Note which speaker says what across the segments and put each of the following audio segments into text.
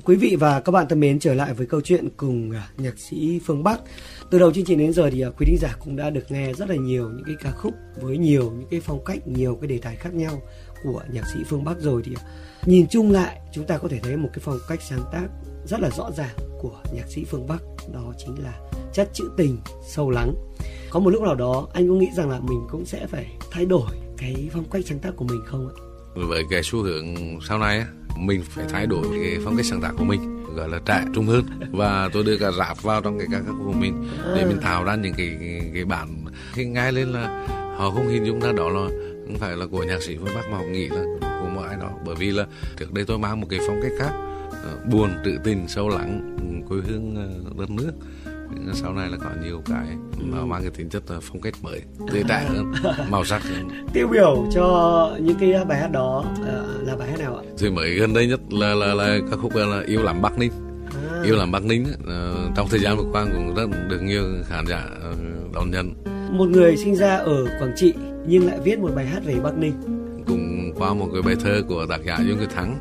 Speaker 1: Quý vị và các bạn thân mến, trở lại với câu chuyện cùng nhạc sĩ Phương Bắc. Từ đầu chương trình đến giờ thì quý thính giả cũng đã được nghe rất là nhiều những cái ca khúc với nhiều những cái phong cách, nhiều cái đề tài khác nhau của nhạc sĩ Phương Bắc rồi. Thì nhìn chung lại chúng ta có thể thấy một cái phong cách sáng tác rất là rõ ràng của nhạc sĩ Phương Bắc, đó chính là chất trữ tình sâu lắng. Có một lúc nào đó anh có nghĩ rằng là mình cũng sẽ phải thay đổi cái phong cách sáng tác của mình không ạ?
Speaker 2: Với cái xu hướng sau này á, mình phải thay đổi cái phong cách sáng tác của mình, gọi là trẻ trung hơn, và tôi đưa cả rap vào trong cái ca khúc của mình để mình tạo ra những cái bản khi ngay lên là họ không hình dung ra đó là không phải là của nhạc sĩ Phương Bắc mà họ nghĩ là của một ai đó. Bởi vì là trước đây tôi mang một cái phong cách khác, buồn, trữ tình, sâu lắng, quê hương đất nước. Sau này là có nhiều cái mà mang cái tính chất phong cách mới, tươi trẻ hơn, màu sắc hơn.
Speaker 1: Tiêu biểu cho những cái bài hát đó là bài hát nào ạ?
Speaker 2: Thì mới gần đây nhất là ca khúc là Yêu Lắm Bắc Ninh. Yêu Lắm Bắc Ninh trong thời gian vừa qua cũng rất được nhiều khán giả đón nhận.
Speaker 1: Một người sinh ra ở Quảng Trị nhưng lại viết một bài hát về Bắc Ninh.
Speaker 2: Cũng qua một cái bài thơ của tác giả Dương Việt Thắng,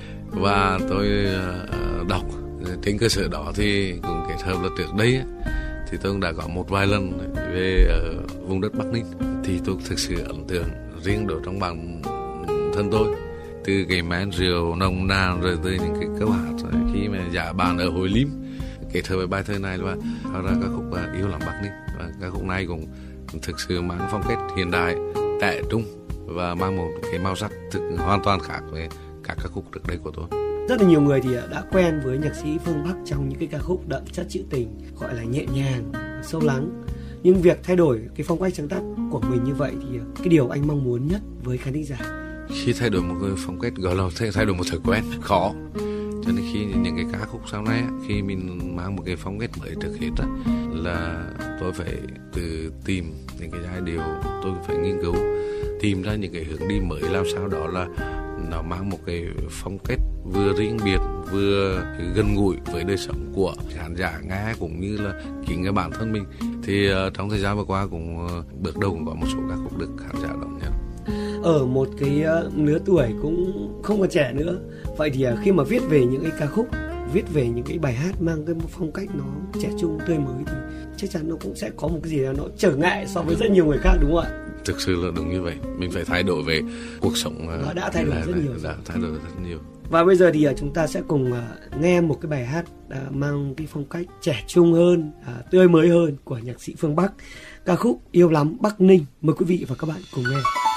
Speaker 2: và tôi đọc. Trên cơ sở đó thì cũng kết hợp là trước đây thì tôi cũng đã có một vài lần về vùng đất Bắc Ninh, thì tôi thực sự ấn tượng riêng đối trong bản thân tôi, từ cái men rượu nồng nàn rồi tới những cái câu hát khi mà dạ bàn ở Hội Lim, kết hợp với bài thơ này và tạo ra ca khúc Yêu Lắm Bắc Ninh. Và ca khúc này cũng thực sự mang phong cách hiện đại, trẻ trung và mang một cái màu sắc hoàn toàn khác với các ca khúc trước đây của tôi.
Speaker 1: Rất là nhiều người thì đã quen với nhạc sĩ Phương Bắc trong những cái ca khúc đậm chất trữ tình, gọi là nhẹ nhàng, sâu lắng. Nhưng việc thay đổi cái phong cách sáng tác của mình như vậy thì cái điều anh mong muốn nhất với khán thính giả.
Speaker 2: Khi thay đổi một cái phong cách, gọi là thay đổi một thói quen khó. Cho nên khi những cái ca khúc sau này, khi mình mang một cái phong cách mới, trước hết là tôi phải tự tìm những cái giai điệu, tôi phải nghiên cứu, tìm ra những cái hướng đi mới, làm sao đó là nó mang một cái phong cách vừa riêng biệt, vừa gần gũi với đời sống của khán giả nghe cũng như là chính cái bản thân mình. Thì trong thời gian vừa qua cũng bước đầu cũng có một số ca khúc được khán giả đón nhận.
Speaker 1: Ở một cái lứa tuổi cũng không còn trẻ nữa, vậy thì khi mà viết về những cái ca khúc, viết về những cái bài hát mang cái phong cách nó trẻ trung, tươi mới thì chắc chắn nó cũng sẽ có một cái gì đó nó trở ngại so với rất nhiều người khác, đúng không ạ?
Speaker 2: Thực sự là đúng như vậy, mình phải thay đổi về cuộc sống.
Speaker 1: Và đã thay đổi rất nhiều.
Speaker 2: Đã thay đổi rất nhiều.
Speaker 1: Và bây giờ thì chúng ta sẽ cùng nghe một cái bài hát mang cái phong cách trẻ trung hơn, tươi mới hơn của nhạc sĩ Phương Bắc, ca khúc Yêu Lắm Bắc Ninh. Mời quý vị và các bạn cùng nghe.